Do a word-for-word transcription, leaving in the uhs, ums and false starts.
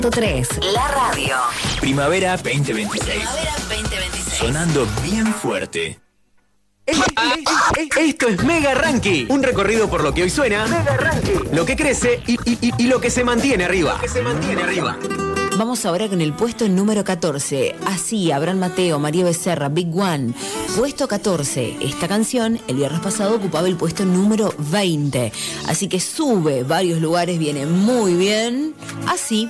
tres, la radio. Primavera veinte veintiséis. Primavera veinte veintiséis. Sonando bien fuerte. Esto es Mega Ranking, un recorrido por lo que hoy suena, Mega Ranking, lo que crece y, y, y, y lo que se mantiene arriba. Lo que se mantiene arriba. Vamos ahora con el puesto número catorce. Así, Abraham Mateo, María Becerra, Big One. Puesto catorce. Esta canción, el viernes pasado, ocupaba el puesto número veinte. Así que sube varios lugares, viene muy bien. Así.